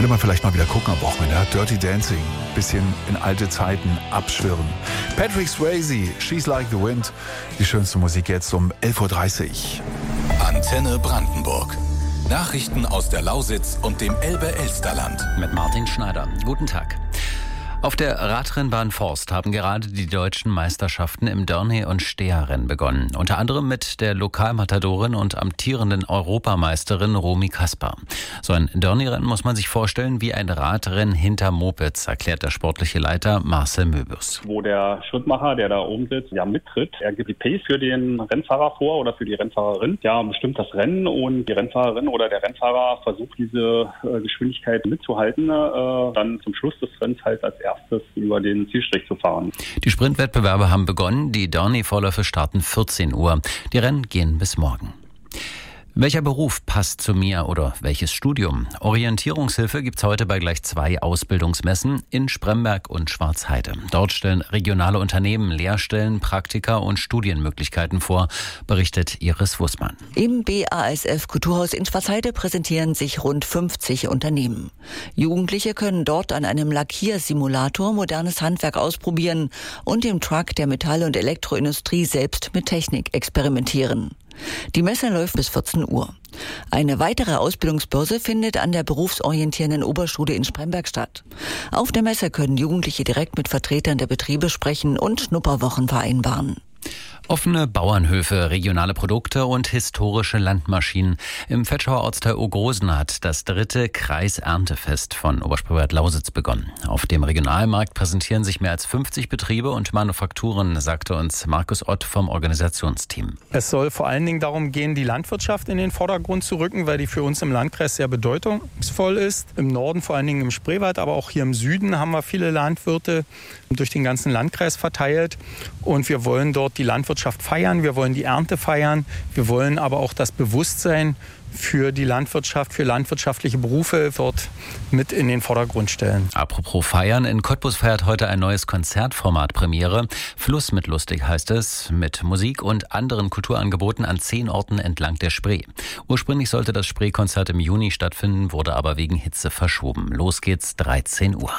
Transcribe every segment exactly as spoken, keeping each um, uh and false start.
Könnte man vielleicht mal wieder gucken am Wochenende. Dirty Dancing, bisschen in alte Zeiten abschwirren. Patrick Swayze, She's Like the Wind. Die schönste Musik jetzt um elf Uhr dreißig. Antenne Brandenburg. Nachrichten aus der Lausitz und dem Elbe-Elsterland. Mit Martin Schneider. Guten Tag. Auf der Radrennbahn Forst haben gerade die deutschen Meisterschaften im Dörnee- und Steherrennen begonnen. Unter anderem mit der Lokalmatadorin und amtierenden Europameisterin Romy Kasper. So ein Dörnee-Rennen muss man sich vorstellen wie ein Radrennen hinter Mopeds, erklärt der sportliche Leiter Marcel Möbius. Wo der Schrittmacher, der da oben sitzt, ja mittritt. Er gibt die Pace für den Rennfahrer vor oder für die Rennfahrerin. Ja, bestimmt das Rennen und die Rennfahrerin oder der Rennfahrer versucht diese äh, Geschwindigkeit mitzuhalten. Äh, dann zum Schluss des Rennens halt als erstes über den Zielstrich zu fahren. Die Sprintwettbewerbe haben begonnen. Die Dörnee-Vorläufe starten vierzehn Uhr. Die Rennen gehen bis morgen. Welcher Beruf passt zu mir oder welches Studium? Orientierungshilfe gibt's heute bei gleich zwei Ausbildungsmessen in Spremberg und Schwarzheide. Dort stellen regionale Unternehmen Lehrstellen, Praktika und Studienmöglichkeiten vor, berichtet Iris Wussmann. Im B A S F Kulturhaus in Schwarzheide präsentieren sich rund fünfzig Unternehmen. Jugendliche können dort an einem Lackiersimulator modernes Handwerk ausprobieren und im Truck der Metall- und Elektroindustrie selbst mit Technik experimentieren. Die Messe läuft bis vierzehn Uhr. Eine weitere Ausbildungsbörse findet an der berufsorientierenden Oberschule in Spremberg statt. Auf der Messe können Jugendliche direkt mit Vertretern der Betriebe sprechen und Schnupperwochen vereinbaren. Offene Bauernhöfe, regionale Produkte und historische Landmaschinen. Im Vetschauer Ortsteil Ogrosen hat das dritte Kreiserntefest von Oberspreewald-Lausitz begonnen. Auf dem Regionalmarkt präsentieren sich mehr als fünfzig Betriebe und Manufakturen, sagte uns Markus Ott vom Organisationsteam. Es soll vor allen Dingen darum gehen, die Landwirtschaft in den Vordergrund zu rücken, weil die für uns im Landkreis sehr bedeutungsvoll ist. Im Norden, vor allen Dingen im Spreewald, aber auch hier im Süden haben wir viele Landwirte durch den ganzen Landkreis verteilt. Und wir wollen dort die Landwirtschaft feiern, wir wollen die Ernte feiern, wir wollen aber auch das Bewusstsein für die Landwirtschaft, für landwirtschaftliche Berufe dort mit in den Vordergrund stellen. Apropos feiern, in Cottbus feiert heute ein neues Konzertformat Premiere. Fluss mit lustig heißt es, mit Musik und anderen Kulturangeboten an zehn Orten entlang der Spree. Ursprünglich sollte das Spreekonzert im Juni stattfinden, wurde aber wegen Hitze verschoben. Los geht's, dreizehn Uhr.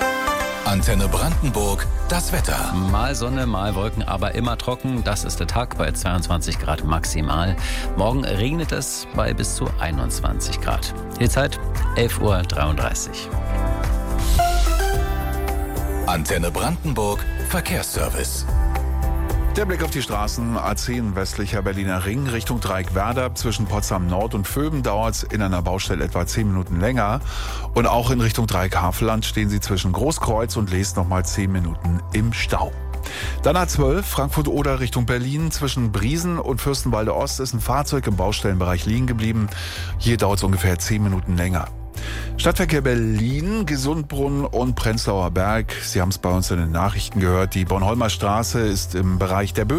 Antenne Brandenburg, das Wetter. Mal Sonne, mal Wolken, aber immer trocken. Das ist der Tag bei zweiundzwanzig Grad maximal. Morgen regnet es bei bis zu einundzwanzig Grad. Die Zeit elf Uhr dreiunddreißig. Antenne Brandenburg, Verkehrsservice. Der Blick auf die Straßen. A zehn westlicher Berliner Ring Richtung Dreieckwerder. Zwischen Potsdam Nord und Vöben dauert es in einer Baustelle etwa zehn Minuten länger. Und auch in Richtung Dreieck-Havelland stehen Sie zwischen Großkreuz und Lees nochmal zehn Minuten im Stau. Dann A zwölf, Frankfurt-Oder Richtung Berlin. Zwischen Briesen und Fürstenwalde Ost ist ein Fahrzeug im Baustellenbereich liegen geblieben. Hier dauert es ungefähr zehn Minuten länger. Stadtverkehr Berlin, Gesundbrunnen und Prenzlauer Berg. Sie haben es bei uns in den Nachrichten gehört. Die Bornholmer Straße ist im Bereich der Bö